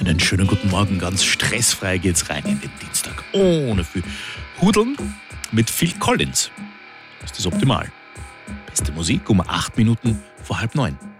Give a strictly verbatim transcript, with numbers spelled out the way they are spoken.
Einen schönen guten Morgen, ganz stressfrei geht's rein in den Dienstag. Ohne viel Hudeln mit Phil Collins. Ist das optimal? Beste Musik um acht Minuten vor halb neun.